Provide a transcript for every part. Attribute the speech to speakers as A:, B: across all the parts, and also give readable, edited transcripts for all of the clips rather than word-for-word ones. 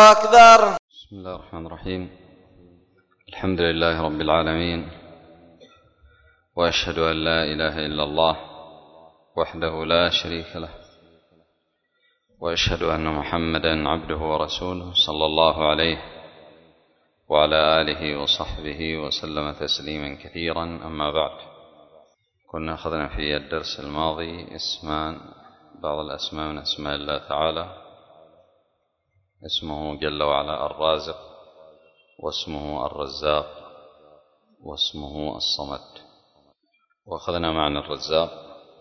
A: الله أكبر.
B: بسم الله الرحمن الرحيم. الحمد لله رب العالمين، وأشهد أن لا إله إلا الله وحده لا شريك له، وأشهد أن محمدا عبده ورسوله صلى الله عليه وعلى آله وصحبه وسلم تسليما كثيرا. أما بعد، كنا أخذنا في الدرس الماضي بعض الأسماء من أسماء الله تعالى، اسمه جل وعلا الرازق، واسمه الرزاق، واسمه الصمد. وأخذنا معنى الرزاق،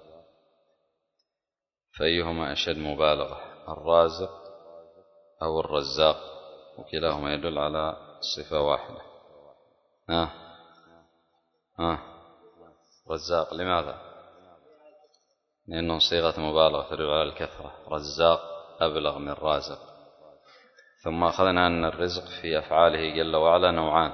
B: فأيهما أشد مبالغة، الرازق أو الرزاق، وكلاهما يدل على صفة واحدة. رزاق لماذا؟ لأنه صيغة مبالغة تدل على الكثرة، رزاق أبلغ من رازق. ثم أخذنا أن الرزق في أفعاله جل وعلا نوعان،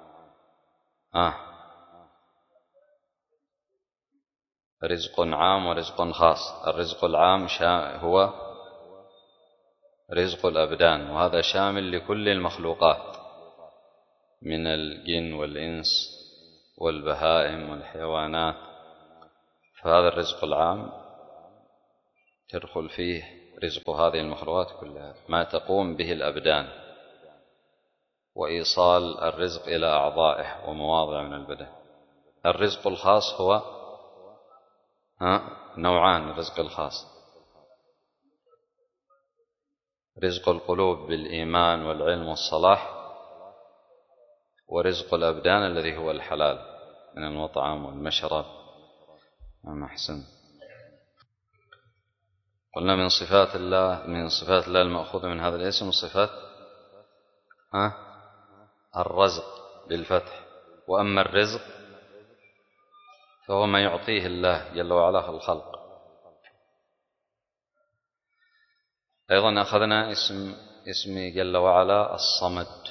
B: رزق عام ورزق خاص. الرزق العام هو رزق الأبدان، وهذا شامل لكل المخلوقات من الجن والإنس والبهائم والحيوانات، فهذا الرزق العام تدخل فيه رزق هذه المخلوقات كلها، ما تقوم به الأبدان، وإيصال الرزق إلى أعضائه ومواضع من البدن. الرزق الخاص هو نوعان، الرزق الخاص رزق القلوب بالإيمان والعلم والصلاح، ورزق الأبدان الذي هو الحلال من المطعم والمشرب. أحسن. قلنا من صفات الله المأخوذة من هذا الاسم صفة الرزق بالفتح. وأما الرزق فهو ما يعطيه الله جل وعلا الخلق. أيضا أخذنا اسم جل وعلا الصمد،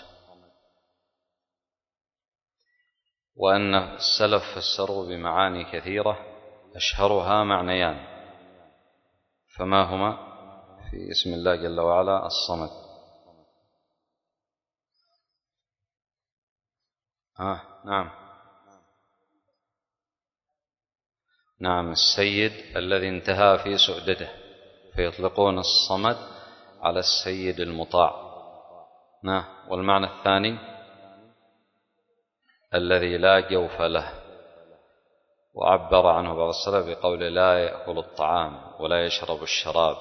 B: وأن السلف فسروا بمعاني كثيرة، أشهرها معنيان. فما هما في اسم الله جل وعلا الصمد؟ نعم، السيد الذي انتهى في سؤدده، فيطلقون الصمد على السيد المطاع. والمعنى الثاني الذي لا جوف له، وعبر عنه بعض السلف بقول لا يأكل الطعام ولا يشرب الشراب،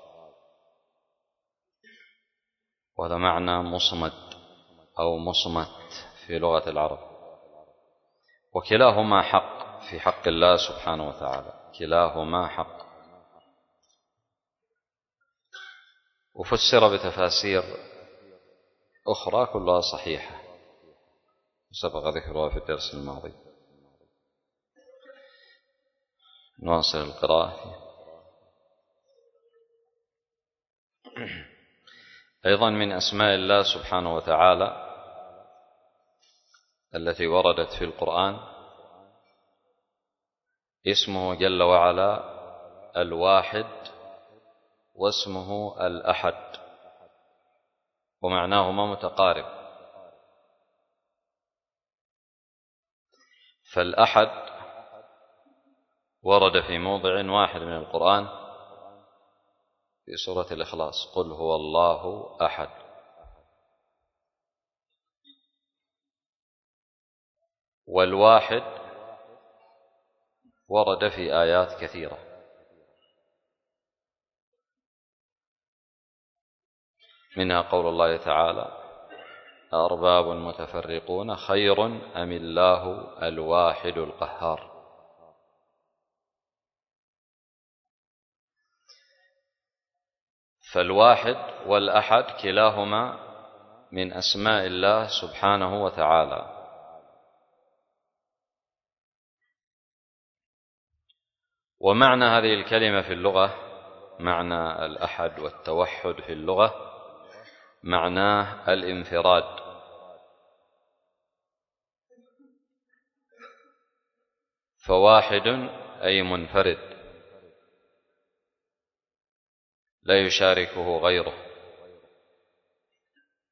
B: وهذا معنى مصمد أو مصمت في لغة العرب. وكلاهما حق في حق الله سبحانه وتعالى، كلاهما حق. وفسر بتفاسير أخرى كلها صحيحة، سبق ذكرها في الدرس الماضي. نواصل القراءة. أيضا من أسماء الله سبحانه وتعالى التي وردت في القرآن اسمه جل وعلا الواحد، واسمه الأحد، ومعناهما متقارب. فالأحد ورد في موضع واحد من القرآن في سورة الإخلاص، قل هو الله أحد. والواحد ورد في آيات كثيرة، منها قول الله تعالى أأرباب متفرقون خير أم الله الواحد القهار. فالواحد والأحد كلاهما من أسماء الله سبحانه وتعالى. ومعنى هذه الكلمة في اللغة، معنى الأحد والتوحد في اللغة، معناه الانفراد. فواحد أي منفرد لا يشاركه غيره.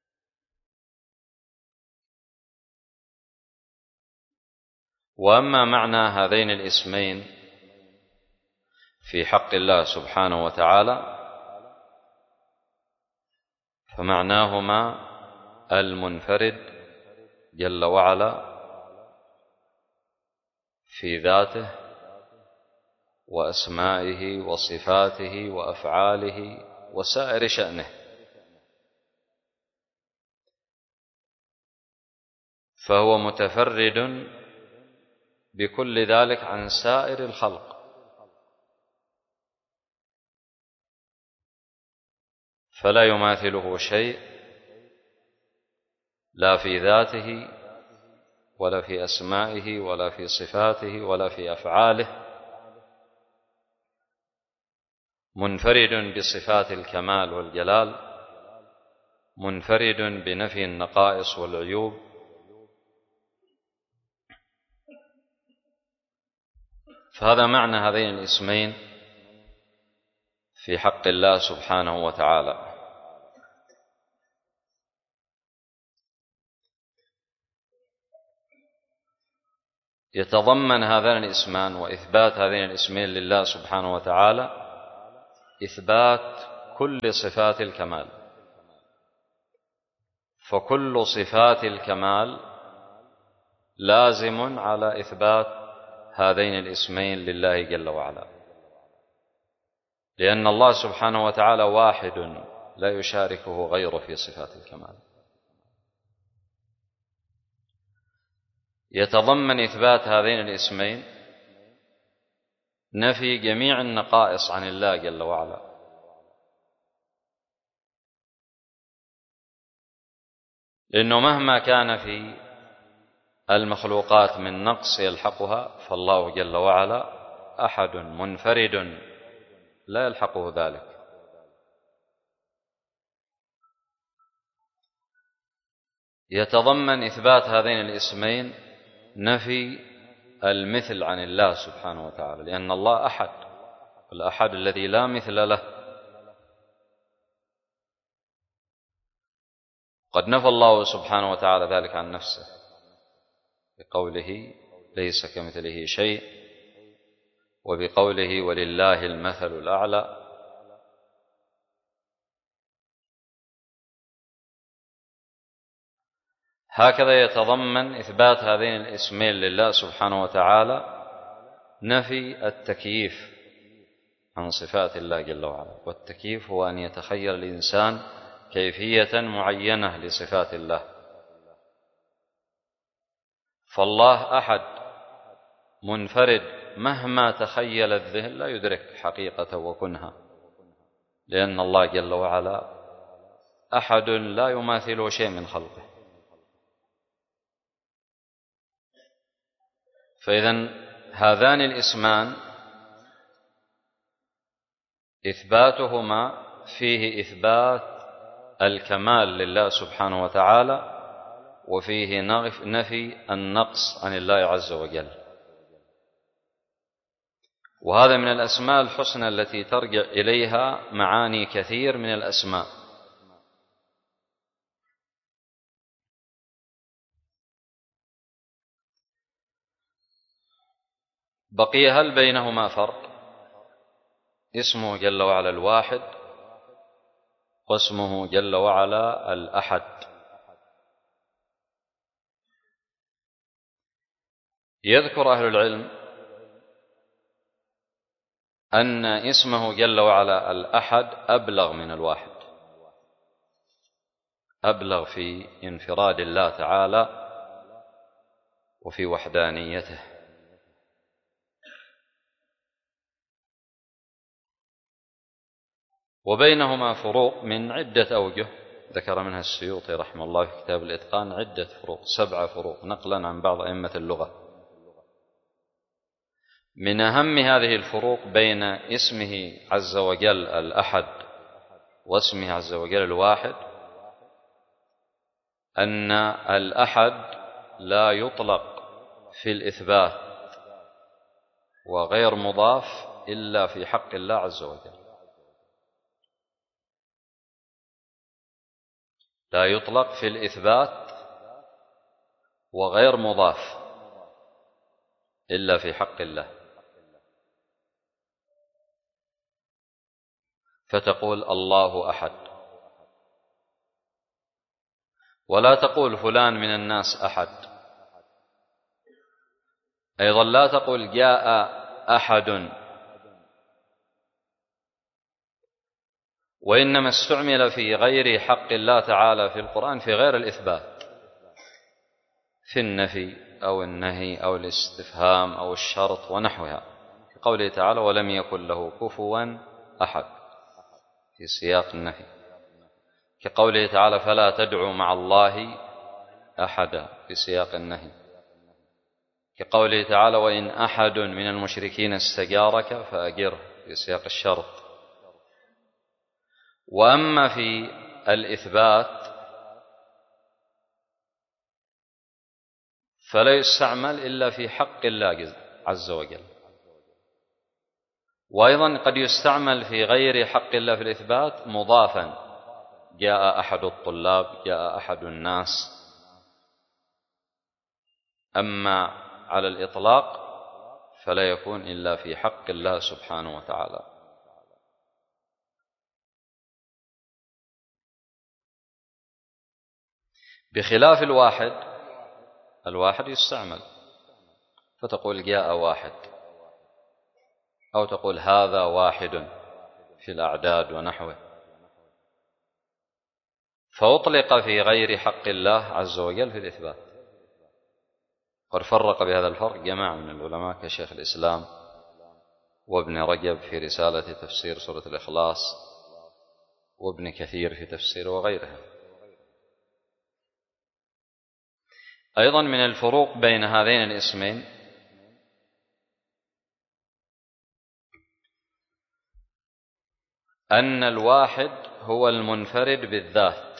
B: وأما معنى هذين الاسمين في حق الله سبحانه وتعالى فمعناهما المنفرد جل وعلا في ذاته وأسمائه وصفاته وأفعاله وسائر شأنه، فهو متفرد بكل ذلك عن سائر الخلق، فلا يماثله شيء لا في ذاته ولا في أسمائه ولا في صفاته ولا في أفعاله، منفرد بصفات الكمال والجلال، منفرد بنفي النقائص والعيوب، فهذا معنى هذين الاسمين في حق الله سبحانه وتعالى. يتضمن هذان الاسمان وإثبات هذين الاسمين لله سبحانه وتعالى إثبات كل صفات الكمال، فكل صفات الكمال لازم على إثبات هذين الاسمين لله جل وعلا، لأن الله سبحانه وتعالى واحد لا يشاركه غيره في صفات الكمال. يتضمن إثبات هذين الاسمين نفي جميع النقائص عن الله جل وعلا، لأنه مهما كان في المخلوقات من نقص يلحقها فالله جل وعلا أحد منفرد لا يلحقه ذلك. يتضمن إثبات هذين الاسمين نفي المثل عن الله سبحانه وتعالى، لأن الله أحد، الأحد الذي لا مثل له. قد نفى الله سبحانه وتعالى ذلك عن نفسه بقوله ليس كمثله شيء، وبقوله ولله المثل الأعلى. هكذا يتضمن إثبات هذين الاسمين لله سبحانه وتعالى نفي التكييف عن صفات الله جل وعلا، والتكييف هو أن يتخيل الإنسان كيفية معينة لصفات الله، فالله أحد منفرد مهما تخيل الذهن لا يدرك حقيقة وكنها، لأن الله جل وعلا أحد لا يماثله شيء من خلقه. فإذن هذان الاسمان إثباتهما فيه إثبات الكمال لله سبحانه وتعالى، وفيه نفي النقص عن الله عز وجل، وهذا من الأسماء الحسنى التي ترجع إليها معاني كثير من الأسماء. بقي هل بينهما فرق؟ اسمه جل وعلا الواحد واسمه جل وعلا الأحد. يذكر أهل العلم أن اسمه جل وعلا الأحد أبلغ من الواحد، أبلغ في انفراد الله تعالى وفي وحدانيته. وبينهما فروق من عدة أوجه ذكر منها السيوطي رحمه الله في كتاب الإتقان عدة فروق، 7 فروق نقلا عن بعض أئمة اللغة. من أهم هذه الفروق بين اسمه عز وجل الأحد واسمه عز وجل الواحد أن الأحد لا يطلق في الإثبات وغير مضاف إلا في حق الله عز وجل، لا يطلق في الإثبات وغير مضاف إلا في حق الله، فتقول الله أحد، ولا تقول فلان من الناس أحد. أيضا لا تقول جاء أحد، وإنما استعمل في غير حق الله تعالى في القرآن في غير الإثبات، في النفي أو النهي أو الاستفهام أو الشرط ونحوها، في قوله تعالى ولم يكن له كفوا أحد في سياق النفي، كقوله تعالى فلا تدعوا مع الله أحدا في سياق النهي، كقوله تعالى وإن أحد من المشركين استجارك فأجره في سياق الشرط. وأما في الإثبات فلا يستعمل إلا في حق الله عز وجل، وأيضا قد يستعمل في غير حق الله في الإثبات مضافا، جاء أحد الطلاب، جاء أحد الناس. أما على الإطلاق فلا يكون إلا في حق الله سبحانه وتعالى. بخلاف الواحد يستعمل، فتقول جاء واحد، أو تقول هذا واحد في الأعداد ونحوه، فأطلق في غير حق الله عز وجل في الإثبات. قد فرق بهذا الفرق جماعة من العلماء كشيخ الإسلام وابن رجب في رسالة تفسير سورة الإخلاص، وابن كثير في تفسيره وغيرها. أيضا من الفروق بين هذين الاسمين أن الواحد هو المنفرد بالذات،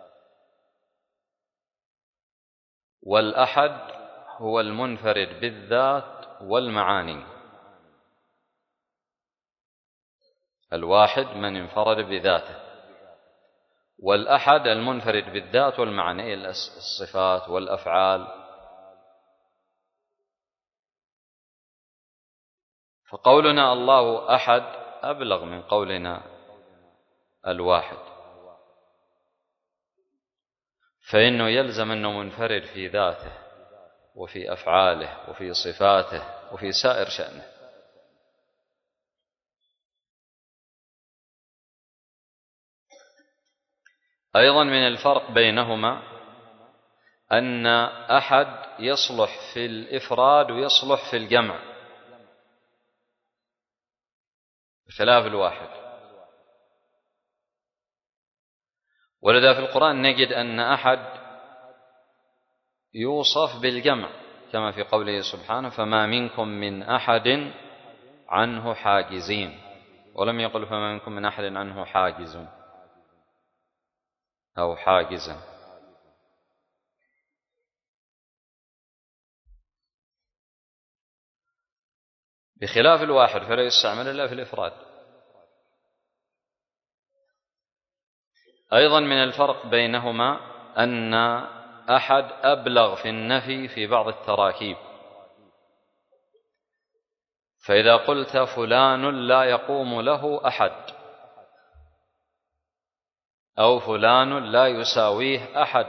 B: والأحد هو المنفرد بالذات والمعاني. الواحد من انفرد بذاته، والأحد المنفرد بالذات والمعاني، الصفات والأفعال. فقولنا الله أحد أبلغ من قولنا الواحد، فإنه يلزم أنه منفرد في ذاته وفي أفعاله وفي صفاته وفي سائر شأنه. أيضا من الفرق بينهما أن أحد يصلح في الإفراد ويصلح في الجمع بخلاف الواحد. ولذا في القرآن نجد أن أحد يوصف بالجمع، كما في قوله سبحانه فما منكم من أحد عنه حاجزين، ولم يقل فما منكم من أحد عنه حاجز أو حاجزا. بخلاف الواحد فلا يستعمل إلا في الإفراد. أيضا من الفرق بينهما أن أحد أبلغ في النفي في بعض التراكيب، فإذا قلت فلان لا يقوم له أحد، أو فلان لا يساويه أحد،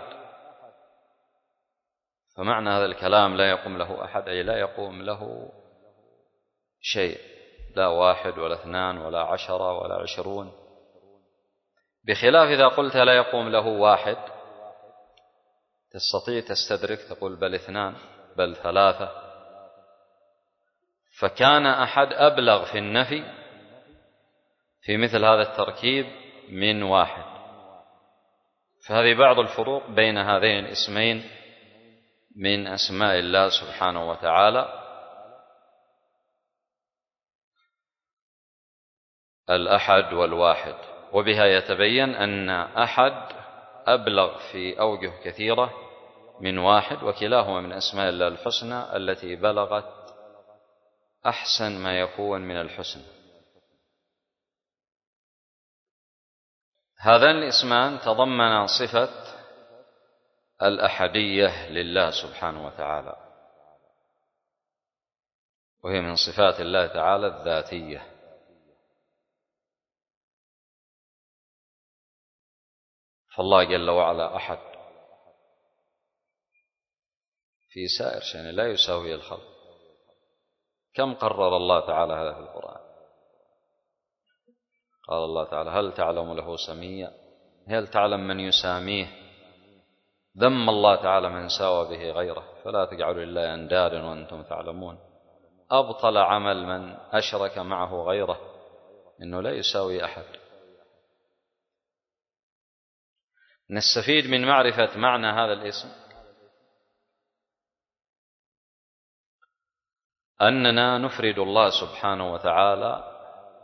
B: فمعنى هذا الكلام لا يقوم له أحد أي لا يقوم له شيء، لا واحد ولا اثنان ولا 10 ولا 20. بخلاف إذا قلت لا يقوم له واحد، تستطيع تستدرك تقول بل 2 بل 3. فكان أحد أبلغ في النفي في مثل هذا التركيب من واحد. فهذه بعض الفروق بين هذين الاسمين من أسماء الله سبحانه وتعالى، الأحد والواحد. وبها يتبين أن أحد أبلغ في أوجه كثيرة من واحد، وكلاهما من أسماء الله الحسنى التي بلغت أحسن ما يكون من الحسن. هذان الاسمان تضمنا صفة الأحدية لله سبحانه وتعالى، وهي من صفات الله تعالى الذاتية. فالله جل وعلا أحد في سائر شيء لا يساوي الخلق. كم قرر الله تعالى هذا في القرآن؟ قال الله تعالى: هل تعلم له سميا؟ هل تعلم من يساميه؟ ذم الله تعالى من ساوى به غيره، فلا تجعلوا لله أندادا وأنتم تعلمون. أبطل عمل من أشرك معه غيره، إنه لا يساوي أحد. نستفيد من معرفة معنى هذا الاسم أننا نفرد الله سبحانه وتعالى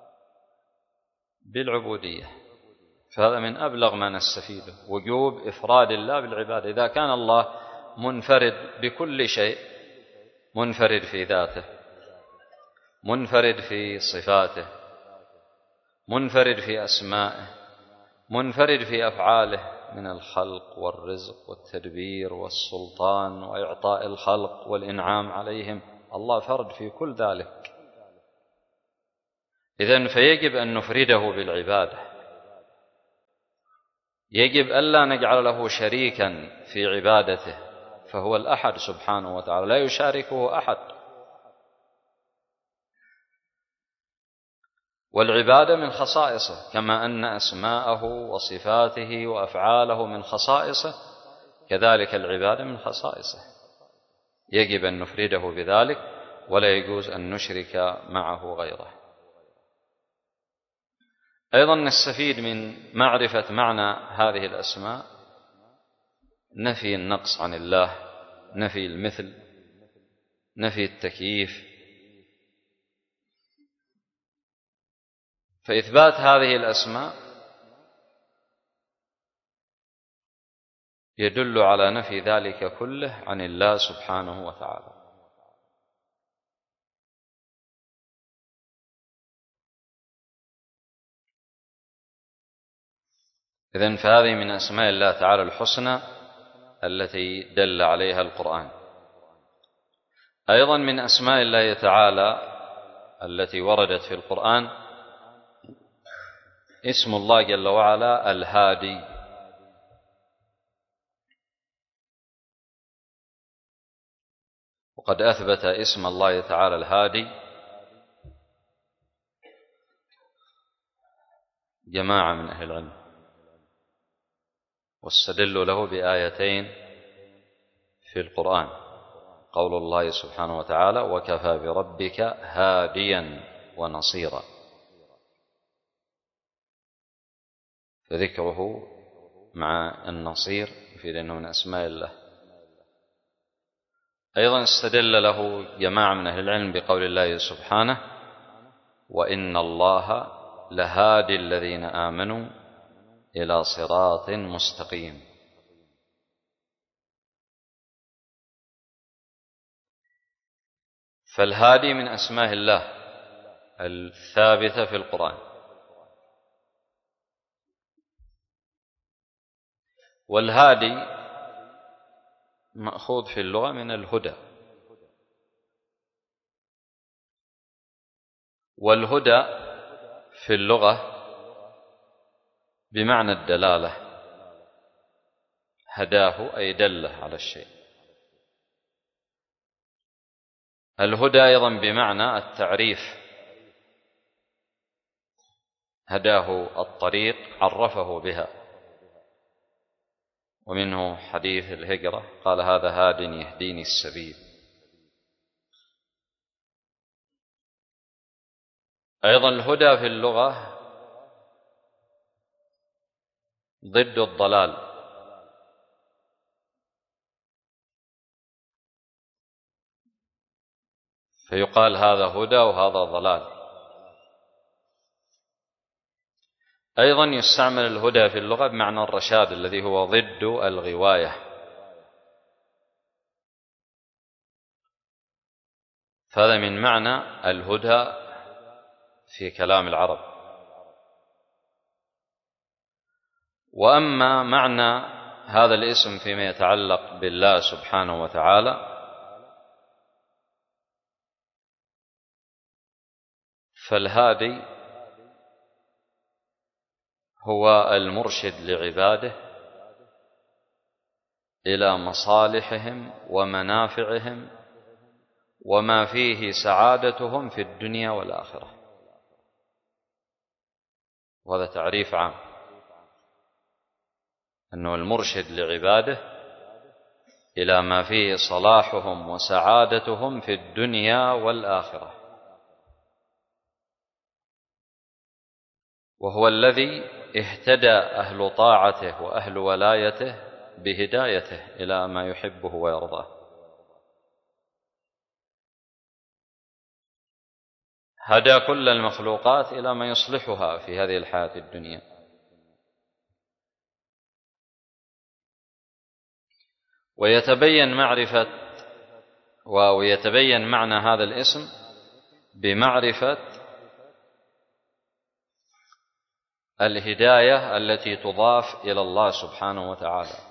B: بالعبودية، فهذا من أبلغ ما نستفيده، وجوب إفراد الله بالعبادة. إذا كان الله منفرد بكل شيء، منفرد في ذاته، منفرد في صفاته، منفرد في أسمائه، منفرد في أفعاله من الخلق والرزق والتدبير والسلطان وإعطاء الخلق والإنعام عليهم، الله فرد في كل ذلك. إذن فيجب أن نفرده بالعبادة، يجب ألا نجعل له شريكا في عبادته، فهو الأحد سبحانه وتعالى لا يشاركه أحد. والعبادة من خصائصه، كما أن أسماءه وصفاته وأفعاله من خصائصه، كذلك العبادة من خصائصه، يجب أن نفرده بذلك ولا يجوز أن نشرك معه غيره. أيضا نستفيد من معرفة معنى هذه الأسماء نفي النقص عن الله، نفي المثل، نفي التكييف. فإثبات هذه الأسماء يدل على نفي ذلك كله عن الله سبحانه وتعالى. إذن فهذه من أسماء الله تعالى الحسنى التي دل عليها القرآن. أيضا من أسماء الله تعالى التي وردت في القرآن اسم الله جل وعلا الهادي، وقد أثبت اسم الله تعالى الهادي جماعة من أهل العلم، واستدلوا له بآيتين في القرآن، قول الله سبحانه وتعالى: وكفى بربك هاديا ونصيرا. فذكره مع النصير يفيد أنه من أسماء الله. أيضا استدل له جماعة من أهل العلم بقول الله سبحانه: وإن الله لهادي الذين آمنوا إلى صراط مستقيم. فالهادي من أسماء الله الثابتة في القرآن. والهادي مأخوذ في اللغة من الهدى، والهدى في اللغة بمعنى الدلالة، هداه أي دله على الشيء. الهدى أيضا بمعنى التعريف، هداه الطريق، عرفه بها، ومنه حديث الهجرة قال: هذا هاد يهديني السبيل. أيضا الهدى في اللغة ضد الضلال، فيقال هذا هدى وهذا ضلال. أيضا يستعمل الهدى في اللغة بمعنى الرشاد الذي هو ضد الغواية، فهذا من معنى الهدى في كلام العرب. وأما معنى هذا الاسم فيما يتعلق بالله سبحانه وتعالى فالهادي هو المرشد لعباده إلى مصالحهم ومنافعهم وما فيه سعادتهم في الدنيا والآخرة. وهذا تعريف عام، أنه المرشد لعباده إلى ما فيه صلاحهم وسعادتهم في الدنيا والآخرة، وهو الذي اهتدى أهل طاعته وأهل ولايته بهدايته إلى ما يحبه ويرضاه. هدى كل المخلوقات إلى ما يصلحها في هذه الحياة الدنيا. ويتبين معنى هذا الاسم بمعرفة الهداية التي تضاف إلى الله سبحانه وتعالى.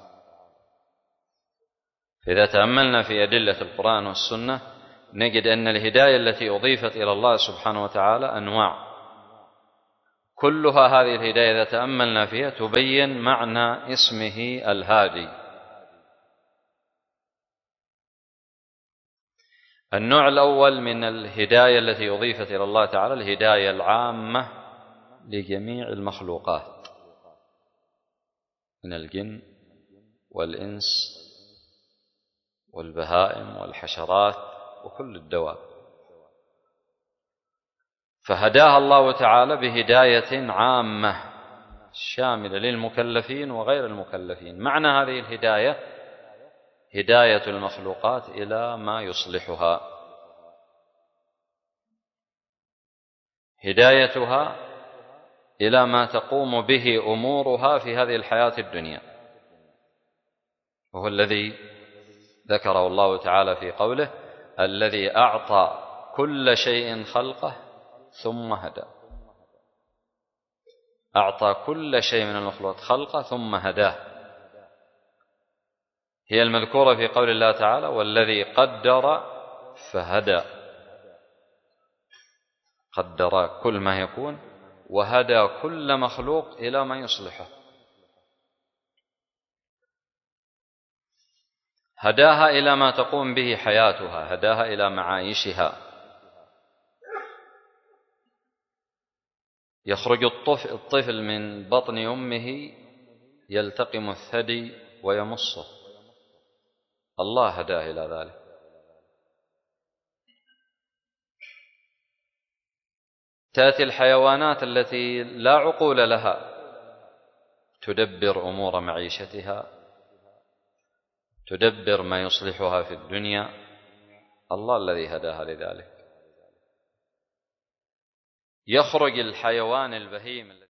B: فإذا تأملنا في أدلة القرآن والسنة نجد أن الهداية التي أضيفت إلى الله سبحانه وتعالى أنواع، كلها هذه الهداية إذا تأملنا فيها تبين معنى اسمه الهادي. النوع الأول من الهداية التي أضيفت إلى الله تعالى الهداية العامة لجميع المخلوقات من الجن والإنس والبهائم والحشرات وكل الدواب، فهداها الله تعالى بهداية عامة شاملة للمكلفين وغير المكلفين. معنى هذه الهداية هداية المخلوقات إلى ما يصلحها، هدايتها إلى ما تقوم به أمورها في هذه الحياة الدنيا، وهو الذي ذكره الله تعالى في قوله: الذي أعطى كل شيء خلقه ثم هدى. أعطى كل شيء من المخلوقات خلقه ثم هداه، هي المذكورة في قول الله تعالى: والذي قدر فهدى. قدر كل ما يكون وهدى كل مخلوق إلى ما يصلحه. هداها إلى ما تقوم به حياتها، هداها إلى معايشها. يخرج الطفل من بطن أمه يلتقم الثدي ويمصه، الله هداه إلى ذلك. تأتي الحيوانات التي لا عقول لها تدبر أمور معيشتها، تدبر ما يصلحها في الدنيا، الله الذي هداها لذلك. يخرج الحيوان البهيم